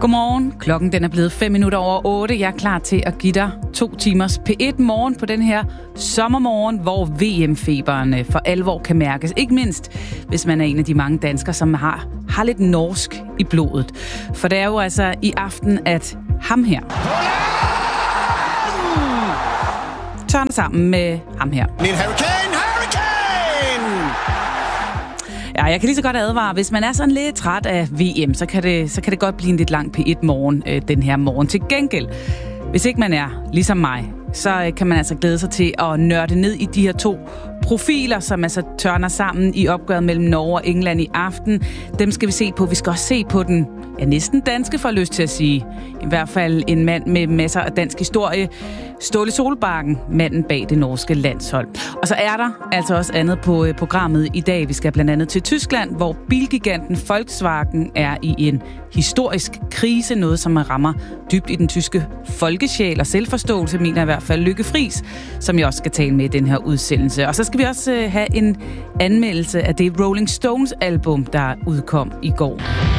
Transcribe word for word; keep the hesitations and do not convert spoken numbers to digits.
Godmorgen. Klokken den er blevet fem minutter over otte. Jeg er klar til at give dig to timers P et morgen på den her sommermorgen, hvor V M-feberen for alvor kan mærkes. Ikke mindst, hvis man er en af de mange danskere, som har, har lidt norsk i blodet. For det er jo altså i aften, at ham her tørner sammen med ham her. Min Hurricane, Hurricane! Ja, jeg kan lige så godt advare, hvis man er sådan lidt træt af V M, så kan det, så kan det godt blive en lidt lang P et morgen øh, den her morgen. Til gengæld, hvis ikke man er ligesom mig, så øh, kan man altså glæde sig til at nørde ned i de her to profiler, som altså tørner sammen i opgøret mellem Norge og England i aften. Dem skal vi se på. Vi skal også se på den ja, næsten danske, for lyst til at sige. I hvert fald en mand med masser af dansk historie. Ståle Solbakken, manden bag det norske landshold. Og så er der altså også andet på programmet i dag. Vi skal blandt andet til Tyskland, hvor bilgiganten Volkswagen er i en historisk krise. Noget, som rammer dybt i den tyske folkesjæl og selvforståelse, mener i hvert fald Lykke Friis, som jeg også skal tale med i den her udsendelse. Og så skal vi også have en anmeldelse af det Rolling Stones album, der udkom i går.